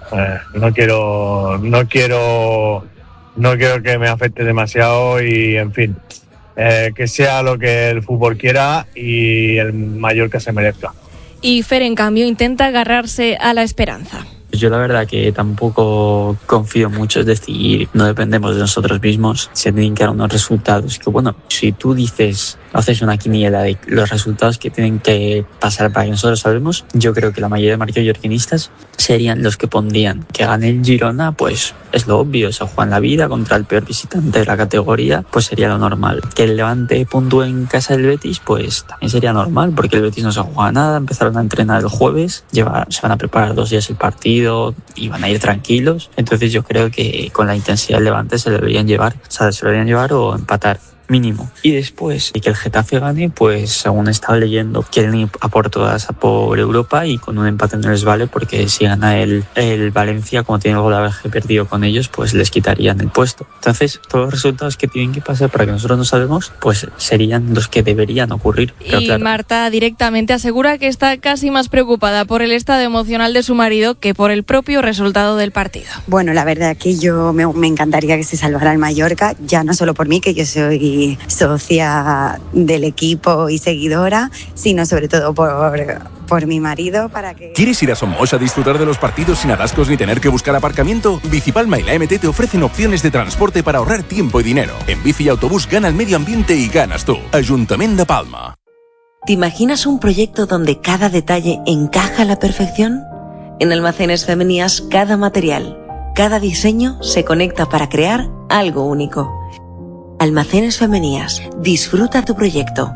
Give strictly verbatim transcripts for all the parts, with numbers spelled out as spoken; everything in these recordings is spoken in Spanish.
eh, no quiero, no quiero, no quiero que me afecte demasiado y, en fin, eh, que sea lo que el fútbol quiera y el Mallorca se merezca. Y Fer, en cambio, intenta agarrarse a la esperanza. Yo la verdad que tampoco confío mucho, es decir, no dependemos de nosotros mismos, se tienen que dar unos resultados. Que bueno, si tú dices, haces una quiniela de los resultados que tienen que pasar para que nosotros salvemos, yo creo que la mayoría de mallorquinistas serían los que pondrían que gane el Girona, pues es lo obvio, se juega en la vida contra el peor visitante de la categoría, pues sería lo normal. Que el Levante puntúe en casa del Betis, pues también sería normal, porque el Betis no se juega nada, empezaron a entrenar el jueves, lleva, se van a preparar dos días el partido y van a ir tranquilos. Entonces yo creo que con la intensidad del Levante se deberían llevar, o sea, se deberían llevar o empatar mínimo. Y después de que el Getafe gane, pues según estaba leyendo, quieren ir a por todas, a por Europa, y con un empate no les vale, porque si gana el, el Valencia, como tiene el golaje perdido con ellos, pues les quitarían el puesto. Entonces todos los resultados que tienen que pasar para que nosotros no salvemos, pues serían los que deberían ocurrir. Pero y claro, Marta directamente asegura que está casi más preocupada por el estado emocional de su marido que por el propio resultado del partido. Bueno, la verdad que yo me, me encantaría que se salvara el Mallorca, ya no solo por mí, que yo soy socia del equipo y seguidora, sino sobre todo por, por mi marido, para que... ¿Quieres ir a Somos a disfrutar de los partidos sin atascos ni tener que buscar aparcamiento? Bicipalma y la M T te ofrecen opciones de transporte para ahorrar tiempo y dinero. En bici y autobús gana el medio ambiente y ganas tú. Ayuntamiento de Palma. ¿Te imaginas un proyecto donde cada detalle encaja a la perfección? En Almacenes Femenías, cada material, cada diseño se conecta para crear algo único. Almacenes Femenías. Disfruta tu proyecto.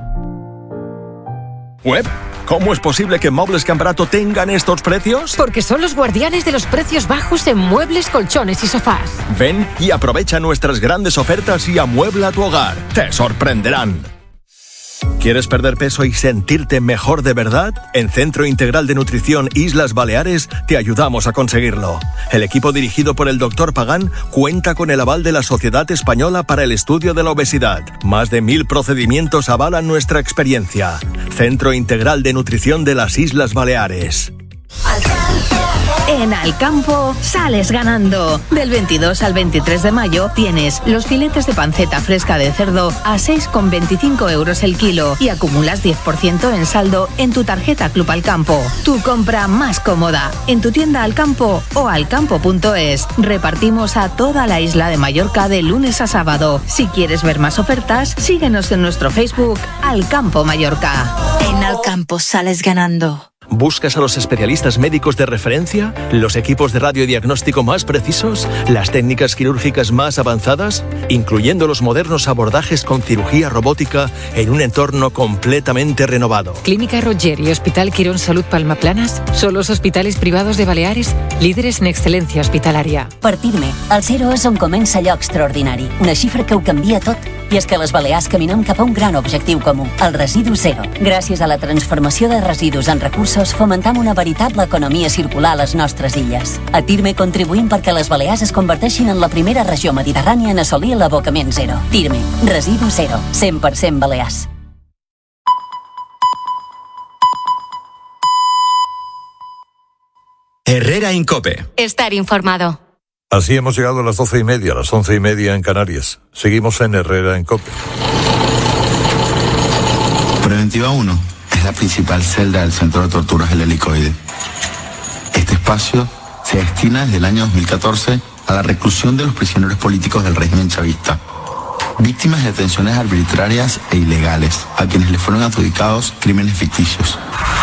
¿Web? ¿Cómo es posible que Muebles Camparato tengan estos precios? Porque son los guardianes de los precios bajos en muebles, colchones y sofás. Ven y aprovecha nuestras grandes ofertas y amuebla tu hogar. Te sorprenderán. ¿Quieres perder peso y sentirte mejor de verdad? En Centro Integral de Nutrición Islas Baleares te ayudamos a conseguirlo. El equipo dirigido por el doctor Pagán cuenta con el aval de la Sociedad Española para el Estudio de la Obesidad. Más de mil procedimientos avalan nuestra experiencia. Centro Integral de Nutrición de las Islas Baleares. En Alcampo sales ganando. Del veintidós al veintitrés de mayo tienes los filetes de panceta fresca de cerdo a seis con veinticinco euros el kilo y acumulas diez por ciento en saldo en tu tarjeta Club Alcampo. Tu compra más cómoda en tu tienda Alcampo o alcampo punto es. Repartimos a toda la isla de Mallorca de lunes a sábado. Si quieres ver más ofertas, síguenos en nuestro Facebook Alcampo Mallorca. En Alcampo sales ganando. ¿Buscas a los especialistas médicos de referencia? ¿Los equipos de radiodiagnóstico más precisos? ¿Las técnicas quirúrgicas más avanzadas? Incluyendo los modernos abordajes con cirugía robótica en un entorno completamente renovado. Clínica Roger y Hospital Quirón Salud Palma Planas son los hospitales privados de Baleares líderes en excel·lència hospitalària. Per Pirme, el zero és on comença allò extraordinari. Una xifra que ho canvia tot. I és que les Balears caminem cap a un gran objectiu comú, el residu zero. Gràcies a la transformació de residus en recursos, fomentam una veritable economia circular a les nostres illes. A Tirme contribuïm perquè les Balears es converteixin en la primera regió mediterrània en assolir l'abocament zero. Tirme, residu zero, cent per cent Balears. Herrera Incope. Estar informado. Así hemos llegado a las doce y media, a las once y media en Canarias. Seguimos en Herrera en Cope. Preventiva uno es la principal celda del Centro de Torturas del Helicoide. Este espacio se destina desde el año dos mil catorce a la reclusión de los prisioneros políticos del régimen chavista, víctimas de detenciones arbitrarias e ilegales, a quienes les fueron adjudicados crímenes ficticios.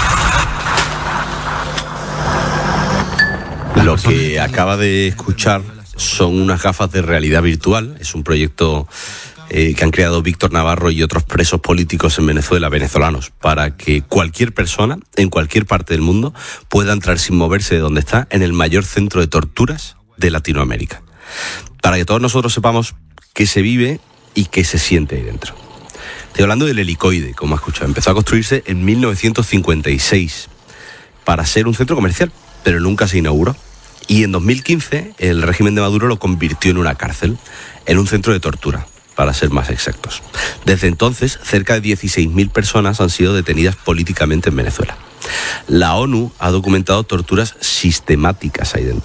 Lo que acaba de escuchar son unas gafas de realidad virtual. Es un proyecto eh, que han creado Víctor Navarro y otros presos políticos en Venezuela, venezolanos, para que cualquier persona, en cualquier parte del mundo, pueda entrar sin moverse de donde está en el mayor centro de torturas de Latinoamérica. Para que todos nosotros sepamos qué se vive y qué se siente ahí dentro. Estoy hablando del Helicoide, como has escuchado. Empezó a construirse en mil novecientos cincuenta y seis para ser un centro comercial, pero nunca se inauguró. Y en dos mil quince el régimen de Maduro lo convirtió en una cárcel, en un centro de tortura, para ser más exactos. Desde entonces, cerca de dieciséis mil personas han sido detenidas políticamente en Venezuela. La ONU ha documentado torturas sistemáticas ahí dentro.